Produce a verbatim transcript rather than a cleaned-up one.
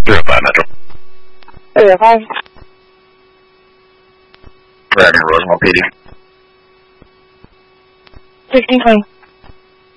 three oh five Metro. three oh five. Driving Rosemont P D. sixteen twenty.